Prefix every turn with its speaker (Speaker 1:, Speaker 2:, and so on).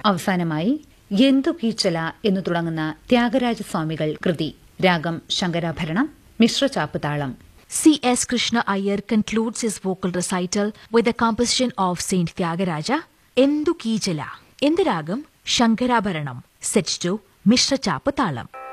Speaker 1: അവസാനമായി എന്തു കീച്ചല എന്നു തുടങ്ങുന്ന ത്യാഗരാജസ്വാമികൾ കൃതി. രാഗം ശങ്കരാഭരണം, മിശ്രചാപ്പ് താളം.
Speaker 2: C.S. Krishna Iyer concludes his vocal recital with a composition of Saint Tyagaraja, Endu Keejala, in the ragam Shankarabharanam, set to Mishra Chapatalam.